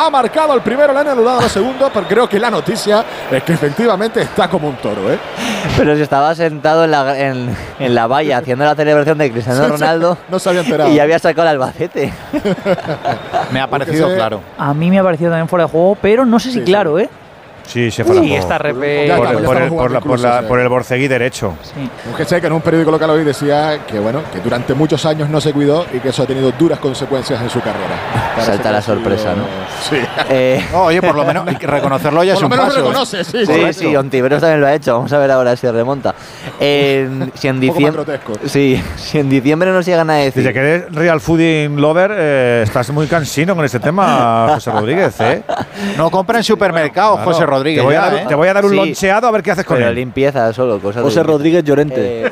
ha marcado el primero, le han anulado el segundo, pero creo que la noticia es que efectivamente está como un toro, ¿eh? Pero si estaba sentado en la valla haciendo la celebración de Cristiano Ronaldo. No se había enterado. Y ya había sacado el Albacete. Me ha parecido claro. A mí me ha parecido también fuera de juego, pero no sé si claro, ¿eh? Sí, se fue Sí, esta repe… por el borceguí derecho. Sí. Que sé que en un periódico local hoy decía que bueno, que durante muchos años no se cuidó y que eso ha tenido duras consecuencias en su carrera. Salta la sorpresa, ¿no? Sí. No, oye, por lo menos reconocerlo ya es un paso. Por lo menos lo reconoce, sí. Sí, sí, Ontiveros también lo ha hecho. Vamos a ver ahora si remonta. Si en diciembre, si en diciembre nos llegan a decir… Desde que eres Real Fooding Lover, estás muy cansino con este tema, José Rodríguez, ¿eh? No compra en supermercado, claro. José Rodríguez. Te voy a dar un loncheado a ver qué haces con él. Limpieza solo, cosas. José Rodríguez Llorente.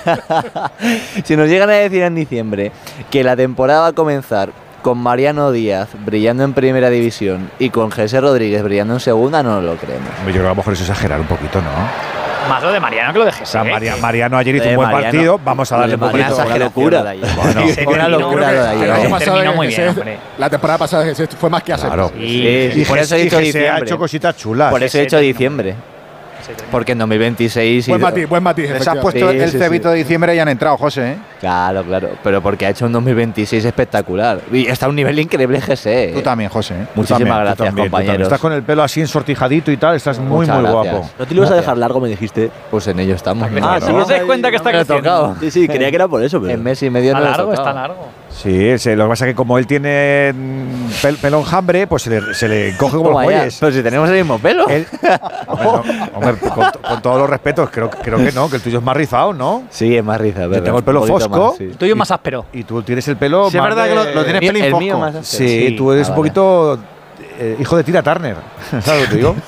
Si nos llegan a decir en diciembre que la temporada va a comenzar con Mariano Díaz brillando en primera división y con José Rodríguez brillando en segunda, no lo creemos. Yo creo que a lo mejor es exagerar un poquito, ¿no? Más lo de Mariano que lo de Jesús. O sea, Mariano ayer hizo un buen partido. Vamos a darle un poquito. Una locura. Una locura lo de ayer. Terminó muy bien, hombre. La temporada pasada fue más que acertado. Y por eso he dicho diciembre. Ha hecho cositas chulas. Por eso he dicho diciembre. Porque en 2026… Buen matiz. Les has puesto el cebito de diciembre y han entrado, José, ¿eh? Claro. Pero porque ha hecho un 2026 espectacular. Y está a un nivel increíble, GC. Tú también, José, ¿eh? Muchísimas gracias, compañeros. Estás con el pelo así ensortijadito y tal, estás muy guapo. ¿No te lo ibas a dejar largo, me dijiste? Pues en ello estamos. ¿Sí os dais cuenta que está creciendo? Sí, creía que era por eso, pero… En mes y medio no largo, está largo. Sí, lo que pasa es que como él tiene pelo enjambre, pues se le coge como los bueyes. Pero si tenemos el mismo pelo. Hombre, con todos los respetos, creo que no, que el tuyo es más rizado, ¿no? Sí, es más rizado. Yo tengo el pelo fosco. El tuyo es más áspero. Y tú tienes el pelo… Sí, es verdad que lo tienes pelín fosco. El mío más áspero. Sí, tú eres un poquito hijo de Tina Turner. ¿Sabes lo que te digo?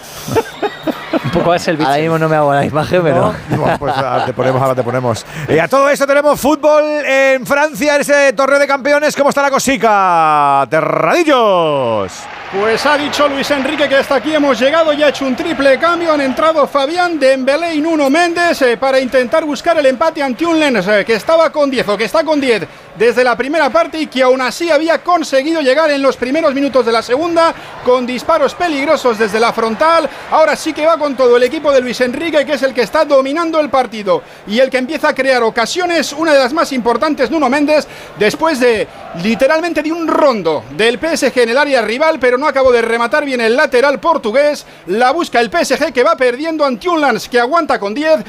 Un poco es el bicho. Ahora mismo no me hago la imagen, pero… No, pues ahora te ponemos. A todo esto tenemos fútbol en Francia, en ese torneo de campeones. ¿Cómo está la cosica? Terradillos. Pues ha dicho Luis Enrique que hasta aquí hemos llegado y ha hecho un triple cambio. Han entrado Fabián, Dembélé y Nuno Méndez para intentar buscar el empate ante un Lens que estaba con 10 o que está con 10 desde la primera parte y que aún así había conseguido llegar en los primeros minutos de la segunda con disparos peligrosos desde la frontal. Ahora sí que va con todo el equipo de Luis Enrique, que es el que está dominando el partido y el que empieza a crear ocasiones. Una de las más importantes, Nuno Méndez, después de literalmente de un rondo del PSG en el área rival, pero no acabó de rematar bien el lateral portugués. La busca el PSG, que va perdiendo ante un Lens que aguanta con 10,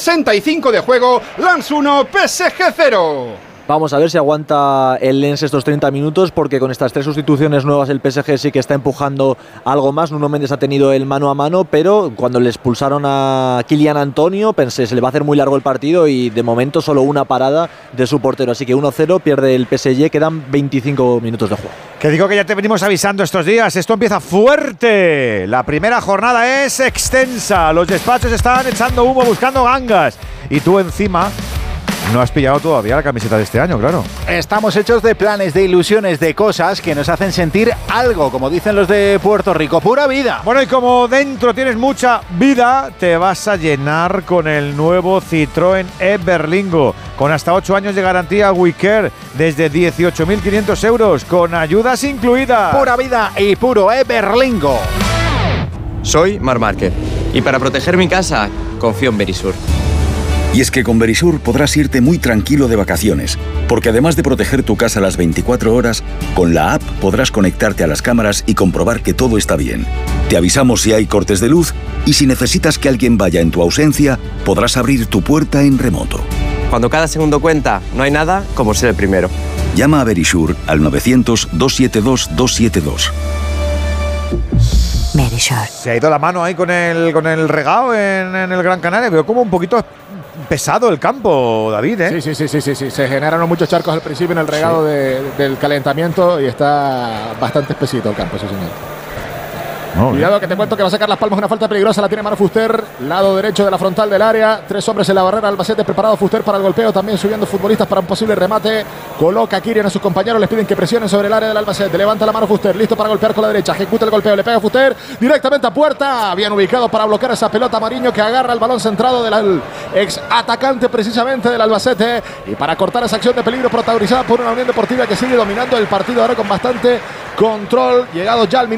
65 de juego. Lens 1, PSG 0. Vamos a ver si aguanta el Lens estos 30 minutos, porque con estas 3 sustituciones nuevas el PSG sí que está empujando algo más. Nuno Méndez ha tenido el mano a mano, pero cuando le expulsaron a Kylian Antonio pensé, se le va a hacer muy largo el partido y de momento solo una parada de su portero. Así que 1-0, pierde el PSG, quedan 25 minutos de juego. Que digo que ya te venimos avisando estos días, esto empieza fuerte. La primera jornada es extensa, los despachos están echando humo, buscando gangas. Y tú encima… no has pillado todavía la camiseta de este año, claro. Estamos hechos de planes, de ilusiones, de cosas que nos hacen sentir algo, como dicen los de Puerto Rico, pura vida. Bueno, y como dentro tienes mucha vida, te vas a llenar con el nuevo Citroën e-Berlingo, con hasta 8 años de garantía WeCare, desde 18.500 euros, con ayudas incluidas. Pura vida y puro e-Berlingo. Soy Marc Márquez y para proteger mi casa, confío en Verisur. Y es que con Verisur podrás irte muy tranquilo de vacaciones, porque además de proteger tu casa las 24 horas, con la app podrás conectarte a las cámaras y comprobar que todo está bien. Te avisamos si hay cortes de luz y si necesitas que alguien vaya en tu ausencia, podrás abrir tu puerta en remoto. Cuando cada segundo cuenta, no hay nada como ser el primero. Llama a Verisur al 900-272-272. Verisur. Se ha ido la mano ahí con el regao en el Gran Canaria. Veo como un poquito pesado el campo, David, ¿eh? Sí. Se generaron muchos charcos al principio en el regado del calentamiento y está bastante espesito el campo, sí, señor. Cuidado que te cuento que va a sacar Las Palmas, una falta peligrosa, la tiene Manu Fuster, lado derecho de la frontal del área, 3 hombres en la barrera, Albacete preparado, Fuster para el golpeo, también subiendo futbolistas para un posible remate, coloca a Kirian a sus compañeros, les piden que presionen sobre el área del Albacete, levanta la mano Fuster, listo para golpear con la derecha, ejecuta el golpeo, le pega a Fuster, directamente a puerta, bien ubicado para bloquear esa pelota Mariño, que agarra el balón centrado del ex atacante precisamente del Albacete, y para cortar esa acción de peligro protagonizada por una Unión Deportiva que sigue dominando el partido ahora con bastante control, llegado ya al minuto